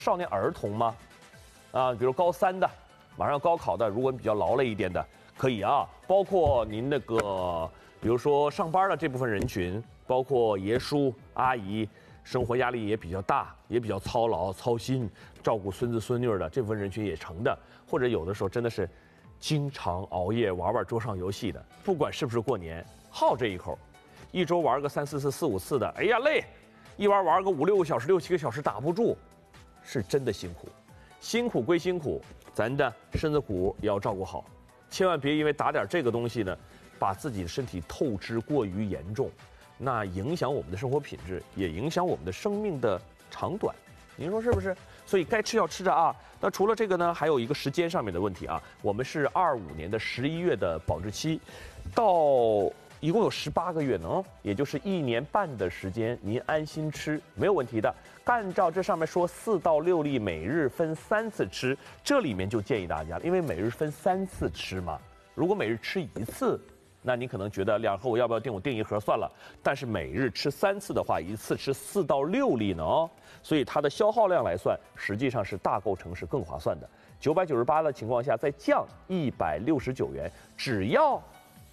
少年儿童吗？啊，比如高3的，马上要高考的，如果比较劳累一点的，可以啊。包括您那个，比如说上班的这部分人群，包括爷叔阿姨，生活压力也比较大，也比较操劳操心，照顾孙子孙女的这部分人群也成的，或者有的时候真的是经常熬夜玩桌上游戏的，不管是不是过年，好这一口，一周玩个3、4次、4、5次的，哎呀累，一玩个5、6个小时、6、7个小时打不住，是真的辛苦。辛苦归辛苦，咱的身子骨也要照顾好，千万别因为打点这个东西呢，把自己的身体透支过于严重，那影响我们的生活品质，也影响我们的生命的长短。您说是不是？所以该吃要吃着啊。那除了这个呢，还有一个时间上面的问题啊。我们是25年的11月的保质期，到一共有18个月呢，也就是1年半的时间，您安心吃没有问题的。按照这上面说，4到6粒每日分3次吃，这里面就建议大家，因为每日分3次吃嘛，如果每日吃1次，那你可能觉得2盒我要不要订？我订1盒算了。但是每日吃3次的话，一次吃4到6粒呢哦，所以它的消耗量来算，实际上是大构成是更划算的。998的情况下，再降169元，只要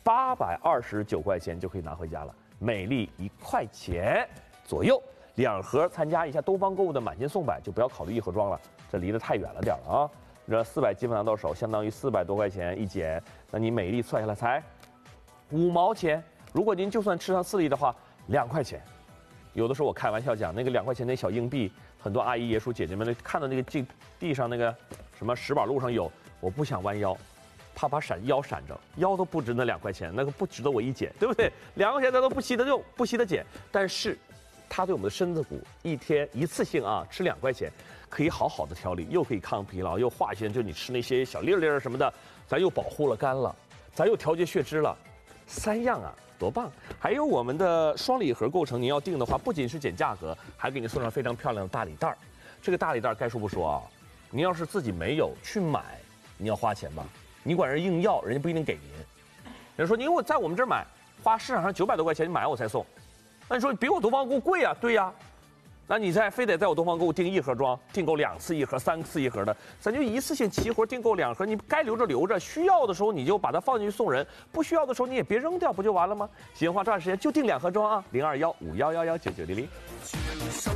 829块钱就可以拿回家了，每粒1块钱左右。2盒参加一下东方购物的满减送百，就不要考虑1盒装了，这离得太远了点了啊。这400基本拿到手，相当于400多块钱一减，那你每粒算下来才5毛钱。如果您就算吃上4粒的话，2块钱。有的时候我开玩笑讲，那个2块钱那小硬币，很多阿姨爷叔姐姐们看到那个地上那个什么石板路上有，我不想弯腰，怕把腰闪着，腰都不值那2块钱，那个不值得我一减，对不对？2块钱它都不惜的用，不惜的减，但是它对我们的身子骨一天一次性啊吃2块钱，可以好好的调理，又可以抗疲劳，又化学，就你吃那些小粒粒什么的，咱又保护了肝了，咱又调节血脂了，3样啊，多棒！还有我们的双礼盒构成，您要订的话，不仅是减价格，还给你送上非常漂亮的大礼袋。这个大礼袋该说不说啊，您要是自己没有去买，你要花钱吧？你管人硬要，人家不一定给您。人家说您我在我们这儿买，花市场上900多块钱，你买我才送。那你说比我东方购物贵啊？对呀，那你非得在我东方购物订1盒装，订购2次1盒、3次1盒的，咱就一次性齐活订购2盒，你该留着留着，需要的时候你就把它放进去送人，不需要的时候你也别扔掉，不就完了吗？喜欢花这段时间就订2盒装啊，0215119900。